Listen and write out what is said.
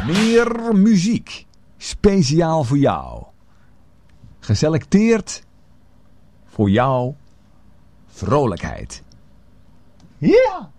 Meer muziek. Speciaal voor jou. Geselecteerd voor jouw vrolijkheid. Ja!